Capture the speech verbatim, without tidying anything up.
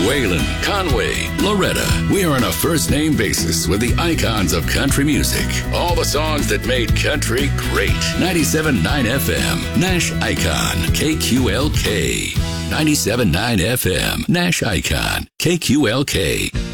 Waylon, Conway, Loretta. We are on a first-name basis with the icons of country music. All the songs that made country great. ninety-seven point nine F M, Nash Icon, K Q L K. ninety-seven point nine F M, Nash Icon, K Q L K.